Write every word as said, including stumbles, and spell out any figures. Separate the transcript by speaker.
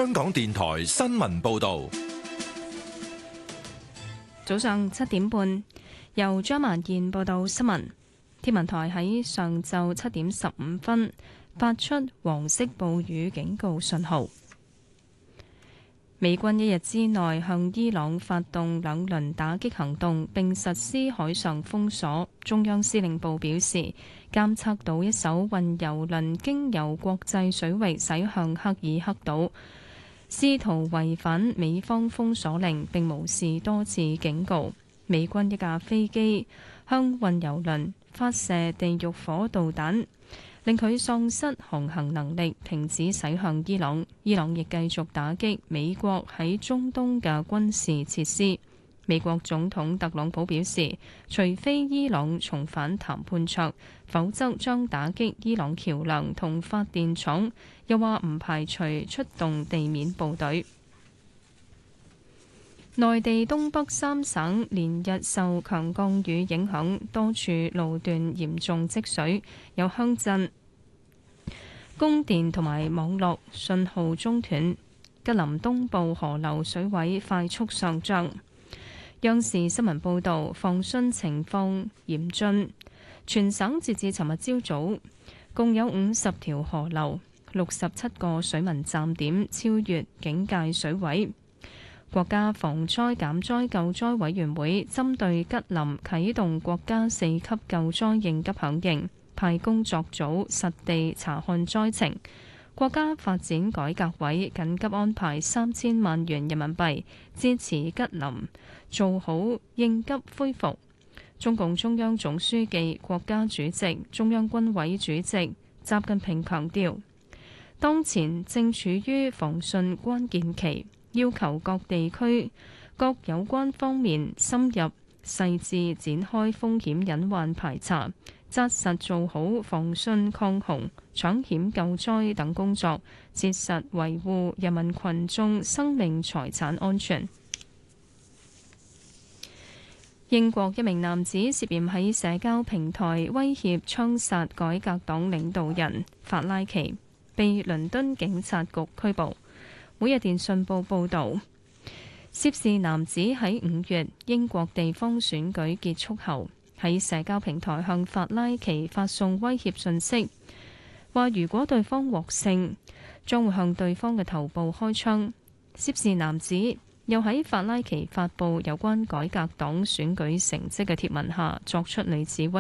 Speaker 1: 香港電台新聞報道。
Speaker 2: 早上七點半，由張萬健報道新聞。天文台喺上晝七點十五分發出黃色暴雨警告信號。美軍一日之內向伊朗發動兩輪打擊行動，並實施海上封鎖。中央司令部表示，監測到一艘運油輪經由國際水域駛向克爾克島，試圖違反美方封鎖令，並無視多次警告。美軍一架飛機向運油輪發射地獄火導彈，令佢喪失航行能力，停止駛向伊朗。伊朗亦繼續打擊美國喺中東嘅軍事設施。美國總統特朗普表示，除非伊朗重返談判桌，否則將打擊伊朗橋樑同發電廠。又話唔排除出動地面部隊。內地東北三省連日受強降雨影響，多處路段嚴重積水，有鄉鎮供電同埋網絡信號中斷。吉林東部河流水位快速上漲。央視新聞報導，防汛情況嚴峻，全省截至尋日朝早，共有五十條河流、六十七個水文站點超越警戒水位。國家防災減災救災委員會針對吉林啟動國家四級救災應急響應，派工作組實地查看災情。國家發展改革委緊急安排三千萬元人民幣支持吉林做好應急恢復。中共中央總書記、國家主席、中央軍委主席習近平強調，當前正處於防汛關鍵期，要求各地區各有關方面深入細緻展開風險隱患排查，紮實做好防汛抗洪、搶險救災等工作，切實維護人民群眾生命財產安全。英國一名男子涉嫌喺社交平台威脅槍殺改革黨領導人法拉奇，被倫敦警察局拘捕。每日電訊報報導，涉事男子喺五月英國地方選舉結束後，喺社交平台向法拉奇發送威脅信息，話如果對方獲勝，將會向對方嘅頭部開槍。涉事男子又喺法拉奇發布有關改革黨選舉成績嘅貼文下作出類似威